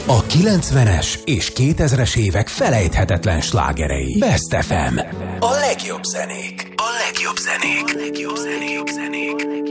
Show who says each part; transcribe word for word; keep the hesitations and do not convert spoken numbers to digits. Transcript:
Speaker 1: A kilencvenes és kétezres évek felejthetetlen slágerei. Best ef em. A legjobb zenék. A legjobb zenék. A legjobb zenék.